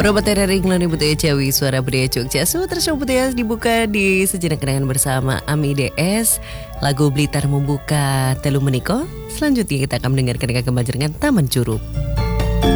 Probatera Ringloni Budaya Jawi Suara Budaya Jogja. Sutra Budaya dibuka di sejenak kenangan bersama Ami DS. Lagu Blitar membuka Telu Meniko. Selanjutnya kita akan mendengarkan dengan Taman Curup.